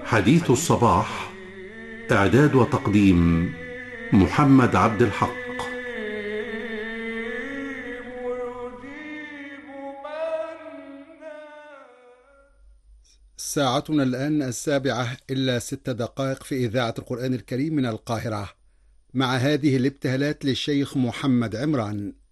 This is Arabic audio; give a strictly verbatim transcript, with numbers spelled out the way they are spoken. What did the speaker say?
حديث الصباح. إعداد وتقديم محمد عبد الحق. ساعتنا الآن السابعة إلا ست دقائق في إذاعة القرآن الكريم من القاهرة، مع هذه الابتهالات للشيخ محمد عمران.